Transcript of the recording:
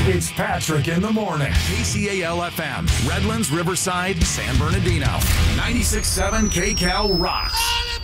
It's Patrick in the morning. KCAL FM, Redlands, Riverside, San Bernardino. 96.7 KCAL rocks.